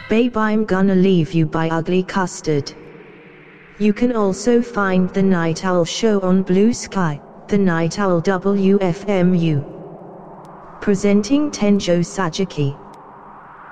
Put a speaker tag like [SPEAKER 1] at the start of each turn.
[SPEAKER 1] Babe, I'm Gonna Leave You by Ugly Custard. You can also find The Night Owl Show on Blue Sky, The Night Owl WFMU. Presenting Tenjo Sajiki.